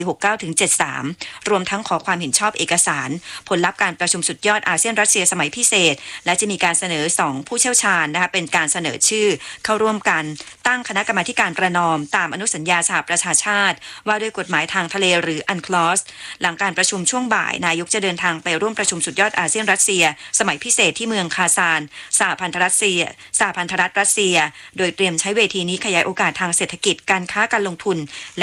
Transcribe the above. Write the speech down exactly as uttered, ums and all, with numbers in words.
หกเก้าถึงเจ็ดสิบสามรวมทั้งขอความเห็นชอบเอกสารผลลัพธ์การประชุมสุดยอดอาเซียนรัสเซียสมัยพิเศษและจะมีการเสนอสองผู้เชี่ยวชาญนะคะเป็นการเสนอชื่อเข้าร่วมกันตั้งคณะกรรมาการประนอมตามอนุสัญญาสหประชาชาติว่าด้วยกฎหมายทางทะเลหรืออันคลอสหลังการประชุมช่วงบ่ายนายกจะเดินทางไปร่วมประชุมสุดยอดอาเซียนรัสเซียสมัยพิเศษที่เมืองคาซานสหพันธรัฐรัสเซียสหพันธรัฐรัสเซียโดยเตรียมใช้เวทีนี้ขยายโอกาสทางเศรษฐกิจการค้าการลงทุน